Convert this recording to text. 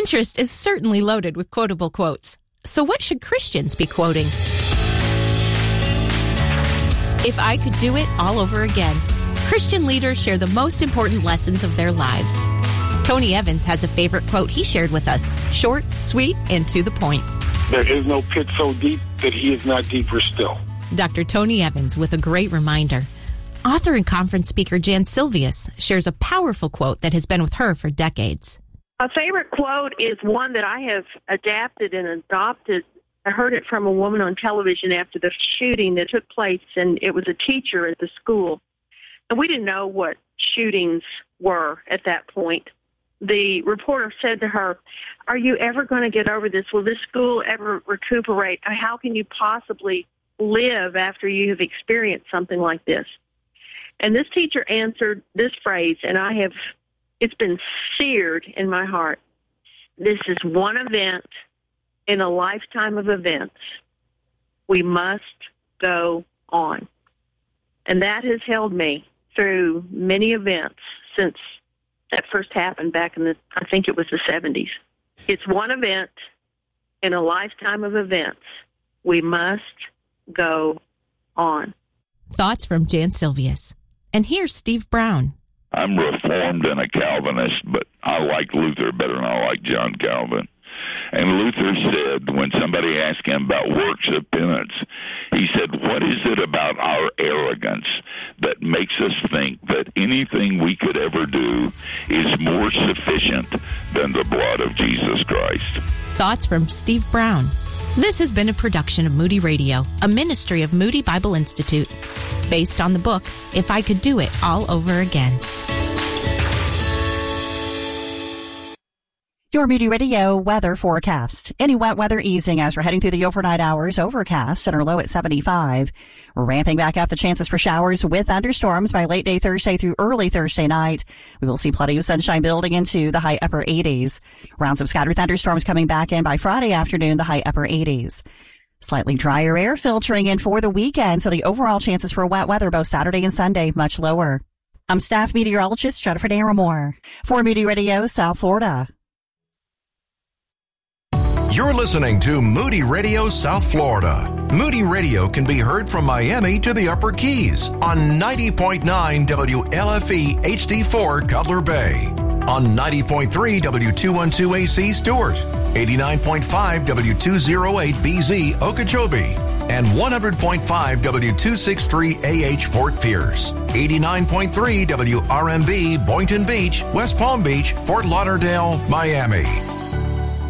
Pinterest is certainly loaded with quotable quotes. So what should Christians be quoting? If I could do it all over again. Christian leaders share the most important lessons of their lives. Tony Evans has a favorite quote he shared with us. Short, sweet, and to the point. There is no pit so deep that he is not deeper still. Dr. Tony Evans with a great reminder. Author and conference speaker Jan Silvius shares a powerful quote that has been with her for decades. A favorite quote is one that I have adapted and adopted. I heard it from a woman on television after the shooting that took place, and it was a teacher at the school. And we didn't know what shootings were at that point. The reporter said to her, "Are you ever going to get over this? Will this school ever recuperate? How can you possibly live after you have experienced something like this?" And this teacher answered this phrase, and it's been seared in my heart. This is one event in a lifetime of events. We must go on. And that has held me through many events since that first happened back in I think it was the 70s. It's one event in a lifetime of events. We must go on. Thoughts from Jan Silvius. And here's Steve Brown. I'm Reformed and a Calvinist, but I like Luther better than I like John Calvin. And Luther said, when somebody asked him about works of penance, he said, what is it about our arrogance that makes us think that anything we could ever do is more sufficient than the blood of Jesus Christ? Thoughts from Steve Brown. This has been a production of Moody Radio, a ministry of Moody Bible Institute, based on the book, If I Could Do It All Over Again. Your Moody Radio weather forecast. Any wet weather easing as we're heading through the overnight hours. Overcast and our low at 75. Ramping back up the chances for showers with thunderstorms by late day Thursday through early Thursday night. We will see plenty of sunshine building into the high upper 80s. Rounds of scattered thunderstorms coming back in by Friday afternoon, the high upper 80s. Slightly drier air filtering in for the weekend, so the overall chances for wet weather both Saturday and Sunday much lower. I'm staff meteorologist Jennifer Naramore for Moody Radio, South Florida. You're listening to Moody Radio South Florida. Moody Radio can be heard from Miami to the Upper Keys on 90.9 WLFE HD4 Cutler Bay, on 90.3 W212AC Stewart, 89.5 W208 BZ Okeechobee, and 100.5 W263AH Fort Pierce, 89.3 WRMB Boynton Beach, West Palm Beach, Fort Lauderdale, Miami.